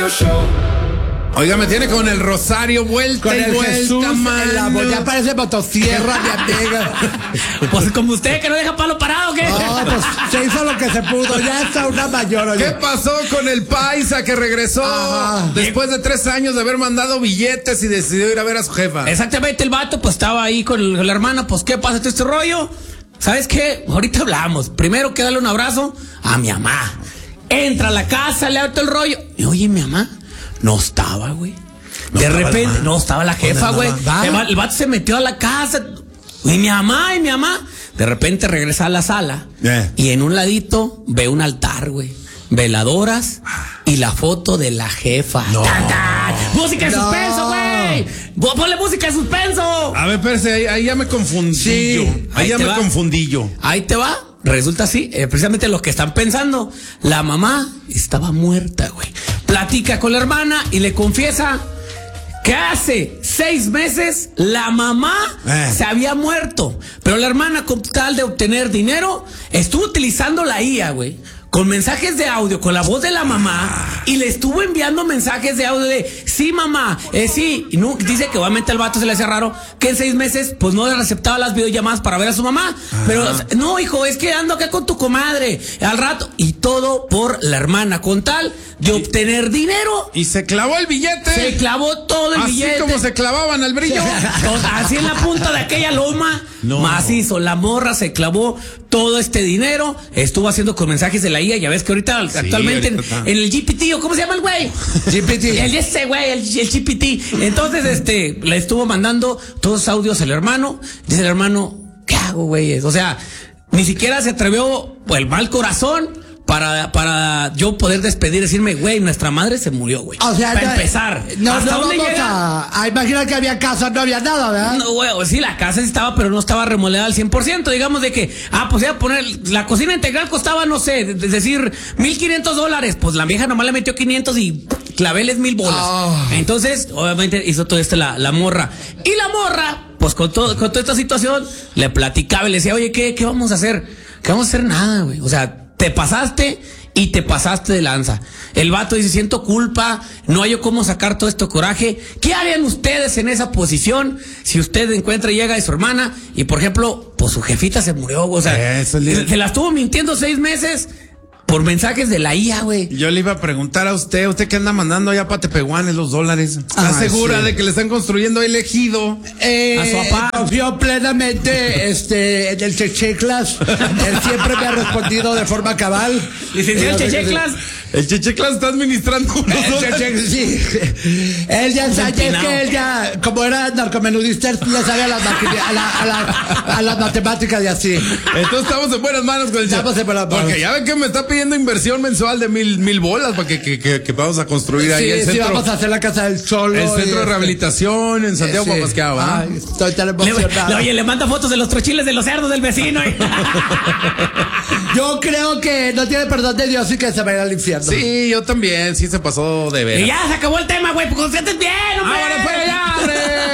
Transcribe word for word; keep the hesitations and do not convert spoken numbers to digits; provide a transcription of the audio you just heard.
Radio Show. Oiga, me tiene con el rosario vuelta con y el vuelta, Jesús mano. en la bo- ya parece motosierra, mi amiga. Pues como usted, que no deja palo parado, ¿qué? No, pues se hizo lo que se pudo, ya está una mayor. Oye. ¿Qué pasó con el paisa que regresó Ajá. después de tres años de haber mandado billetes y decidió ir a ver a su jefa? Exactamente, el vato pues estaba ahí con, el- con la hermana, pues ¿qué pasa este rollo? ¿Sabes qué? Ahorita hablamos. Primero que darle un abrazo a mi mamá. Entra a la casa, le da todo el rollo. Y oye, mi mamá no estaba, güey. No de estaba repente, la no estaba la jefa, ¿Dónde güey. andaba? El, va- el vato se metió a la casa. Y mi mamá, y mi mamá. De repente regresa a la sala. Eh. Y en un ladito ve un altar, güey. Veladoras y la foto de la jefa. No. ¡Tan, tan! ¡Música de No. suspenso, güey! Vos Ponle música de suspenso. A ver, espérese, ahí, ahí ya me confundí Sí. yo. Ahí, Ahí ya te me va. confundí yo. Ahí te va. Resulta así, eh, precisamente lo que están pensando. La mamá estaba muerta, güey. Platica con la hermana y le confiesa que hace seis meses la mamá Eh. se había muerto. Pero la hermana, con tal de obtener dinero, estuvo utilizando la I A, güey. Con mensajes de audio, con la voz de la mamá, y le estuvo enviando mensajes de audio de sí, mamá, eh, sí. Y no, dice que obviamente al vato se le hacía raro que en seis meses, pues no le aceptaba las videollamadas para ver a su mamá. Pero no, hijo, es que ando acá con tu comadre al rato. Y todo por la hermana, con tal de obtener dinero. Y se clavó el billete. Se clavó todo el Así billete. como se clavaban al brillo. Así en la punta de aquella loma. No. Macizo, la morra se clavó todo este dinero. Estuvo haciendo con mensajes de la I A. Ya ves que ahorita, actualmente, en, ahorita está. en el G P T, ¿o cómo se llama el güey? G P T. El ese güey, el, el G P T. Entonces, este, le estuvo mandando todos los audios al hermano. Dice el hermano, ¿qué hago, güey? O sea, ni siquiera se atrevió, pues, el mal corazón. Para, para yo poder despedir, decirme, güey, nuestra madre se murió, güey. O sea, para ya- empezar. No, ¿Hasta no dónde vamos llega? a, a imaginar que había casa, no había nada, ¿verdad? No, güey, sí, la casa sí estaba, pero no estaba remodelada al cien por ciento. Digamos de que, ah, pues iba a poner, la cocina integral costaba, no sé, es decir, mil quinientos dólares. Pues la vieja nomás le metió quinientos y claveles mil bolas. Oh. Entonces, obviamente hizo todo esto la, la morra. Y la morra, pues con, todo, con toda esta situación, le platicaba y le decía, oye, ¿qué, qué vamos a hacer? ¿Qué vamos a hacer? Nada, güey. O sea, te pasaste y te pasaste de lanza. El vato dice, siento culpa, no hay cómo sacar todo este coraje. ¿Qué harían ustedes en esa posición si usted encuentra y llega a su hermana y, por ejemplo, pues su jefita se murió? O sea, Eso, el- se la estuvo mintiendo seis meses por mensajes de la I A, güey. Yo le iba a preguntar a usted, usted que anda mandando allá para Tepehuanes los dólares. ¿Está Ah, segura sí. de que le están construyendo el ejido? Eh, A su papá. Confío plenamente este, en el Checheclas. Él siempre me ha respondido de forma cabal. Licenciado Eh, Checheclas. El Checheclas está administrando unos El dólares. Cheche- sí. Él ya sabe, es empinado. que él ya, como era narcomenudista, él le sabe a las, maqui- a, la- a la- a las matemáticas y así. Entonces estamos en buenas manos con el Estamos Che- en buenas manos. Porque ya ven que me está pidiendo inversión mensual de mil, mil bolas para que, que, que, que vamos a construir ahí Sí, el sí, centro, vamos a hacer la casa del Cholo. el y centro de este- rehabilitación en Santiago Sí. Papasqueado, ¿va? Ay, estoy tan Le- emocionado. le- oye, le manda fotos de los trochiles de los cerdos del vecino. y- Yo creo que no tiene perdón de Dios y que se va a ir al infierno. Sí, yo también, sí se pasó de y veras. ya se acabó el tema, güey. Pues concéntrate bien, hombre. Ahora, pues, ya, hombre.